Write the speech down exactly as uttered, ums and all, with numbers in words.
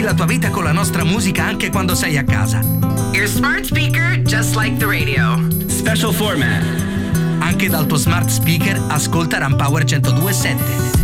Vivi la tua vita con la nostra musica anche quando sei a casa. Your smart speaker, just like the radio. Special format. Anche dal tuo smart speaker ascolta Rampower centodue e sette.